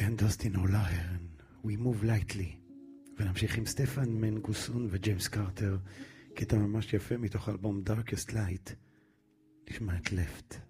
and Dustin O'Laughlin, We Move Lightly. ונמשיך עם סטפן מנגוסון וג'יימס קרטר, קטע ממש יפה מתוך אלבום Darkest Light. נשמע את Left.